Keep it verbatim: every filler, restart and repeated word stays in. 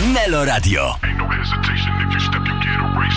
Nelo Radio. Ain't no hesitation, if you step, you get erased.